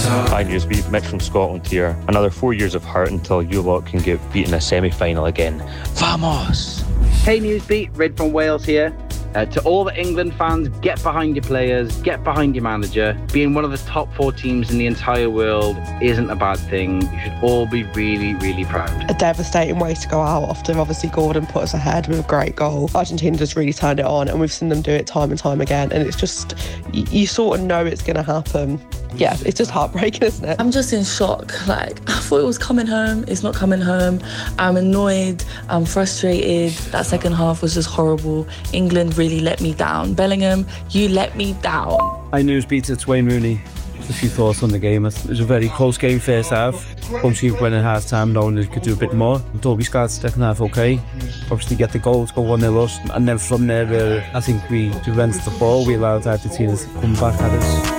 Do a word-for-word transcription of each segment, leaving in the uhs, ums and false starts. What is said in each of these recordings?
Hi Newsbeat, Mitch from Scotland here. Another four years of heart until you lot can get beat in a semi-final again. Vamos! Hey Newsbeat, Rid from Wales here. Uh, to all the England fans, get behind your players, get behind your manager. Being one of the top four teams in the entire world isn't a bad thing. You should all be really, really proud. A devastating way to go out after obviously Gordon put us ahead with a great goal. Argentina just really turned it on, and we've seen them do it time and time again, and it's just, you, you sort of know it's going to happen. Yeah, it's just heartbreaking, isn't it? I'm just in shock. Like, I thought it was coming home. It's not coming home. I'm annoyed. I'm frustrated. That second half was just horrible. England really let me down. Bellingham, you let me down. Hi Newsbeat, it's Wayne Rooney. Just a few thoughts on the game. It was a very close game first half. Obviously went at half time knowing they could do a bit more. Dolby started second half okay. Obviously get the goal to go one nil us. And then from there, uh, I think we, we went to the ball. We allowed Argentina to come back at us.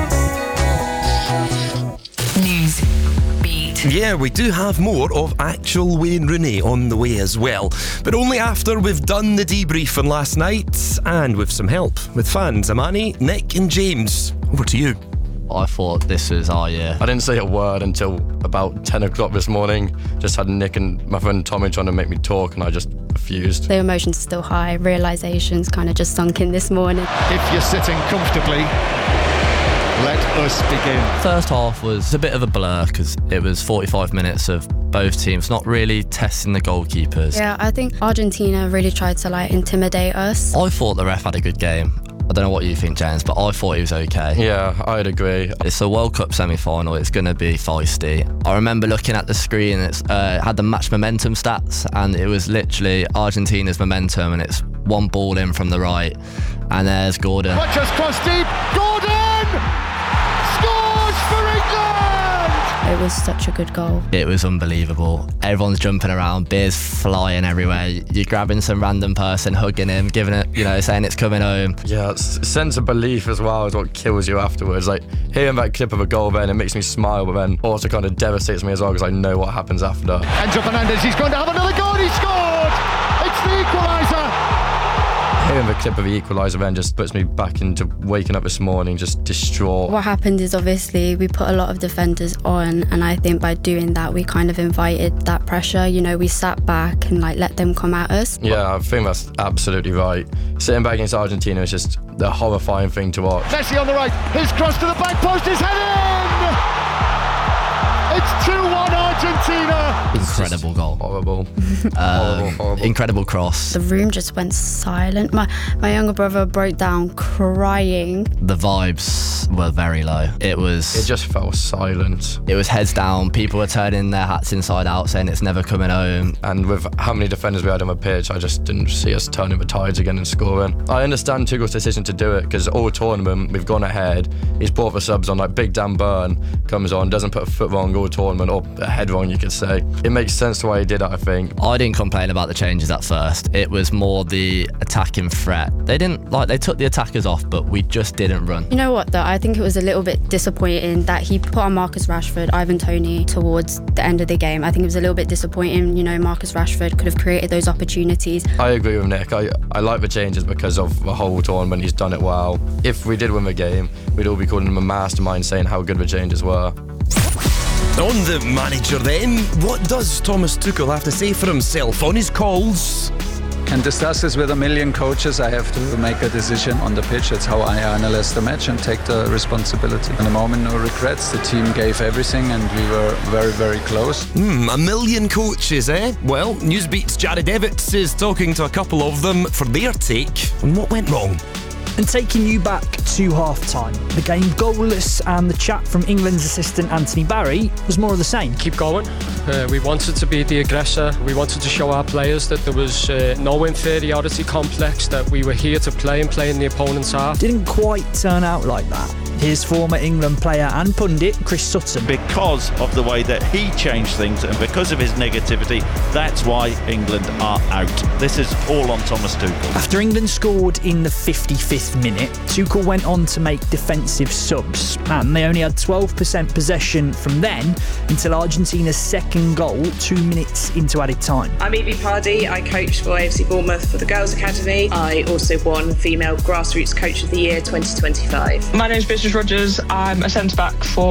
Yeah, we do have more of actual Wayne Rooney on the way as well, but only after we've done the debrief from last night and with some help with fans. Amani, Nick and James, over to you. I thought this was our year. I didn't say a word until about ten o'clock this morning. Just had Nick and my friend Tommy trying to make me talk, and I just refused. The emotions are still high. Realisations kind of just sunk in this morning. If you're sitting comfortably, let us begin. First half was a bit of a blur because it was forty-five minutes of both teams not really testing the goalkeepers. Yeah, I think Argentina really tried to like intimidate us. I thought the ref had a good game. I don't know what you think, James, but I thought he was okay. Yeah, I'd agree. It's a World Cup semi-final. It's going to be feisty. I remember looking at the screen. It's uh, had the match momentum stats, and it was literally Argentina's momentum, and it's one ball in from the right, and there's Gordon. Just crossed deep. Gordon scores for England. It was such a good goal. It was unbelievable. Everyone's jumping around, beers flying everywhere. You're grabbing some random person, hugging him, giving it, you know, saying it's coming home. Yeah, sense of belief as well is what kills you afterwards. Like, hearing that clip of a goal then, it makes me smile, but then also kind of devastates me as well because I know what happens after. Enzo Fernandez, he's going to have another goal. He scored. It's the equaliser. Hearing the clip of the equaliser then just puts me back into waking up this morning just distraught. What happened is obviously we put a lot of defenders on, and I think by doing that we kind of invited that pressure. You know, we sat back and like let them come at us. Yeah, I think that's absolutely right. Sitting back against Argentina is just the horrifying thing to watch. Messi on the right, his cross to the back post is headed in! It's two one Argentina! Incredible goal. Horrible. Uh, horrible, horrible. Incredible cross. The room just went silent. My my younger brother broke down crying. The vibes were very low. It was... It just felt silent. It was heads down. People were turning their hats inside out, saying it's never coming home. And with how many defenders we had on the pitch, I just didn't see us turning the tides again and scoring. I understand Tuchel's decision to do it because all tournament we've gone ahead. He's brought the subs on, like Big Dan Burn comes on, doesn't put a foot wrong all tournament, or a head wrong, you could say. It makes sense the way he did it, I think. I didn't complain about the changes at first. It was more the attacking threat. They didn't, like, they took the attackers off, but we just didn't run. You know what though, I think it was a little bit disappointing that he put on Marcus Rashford, Ivan Toney towards the end of the game. I think it was a little bit disappointing. You know, Marcus Rashford could have created those opportunities. I agree with Nick. I, I like the changes because of the whole tournament. He's done it well. If we did win the game, we'd all be calling him a mastermind, saying how good the changes were. On the manager then, what does Thomas Tuchel have to say for himself on his calls? Can discuss this with a million coaches. I have to make a decision on the pitch. That's how I analyze the match and take the responsibility. In the moment, no regrets. The team gave everything and we were very, very close. Hmm, a million coaches, eh? Well, Newsbeat's Jared Evans is talking to a couple of them for their take on what went wrong. And taking you back to half-time, the game goalless and the chat from England's assistant Anthony Barry was more of the same. Keep going. Uh, we wanted to be the aggressor. We wanted to show our players that there was uh, no inferiority complex, that we were here to play and play in the opponent's half. Didn't quite turn out like that. Here's former England player and pundit Chris Sutton. Because of the way that he changed things and because of his negativity, that's why England are out. This is all on Thomas Tuchel. After England scored in the fifty-fifth minute, Tuchel went on to make defensive subs, and they only had twelve percent possession from then until Argentina's second goal two minutes into added time. I'm Evie Pardee. I coach for A F C Bournemouth for the Girls Academy. I also won Female Grassroots Coach of the Year twenty twenty-five. My name's Beatrice Rogers. I'm a centre-back for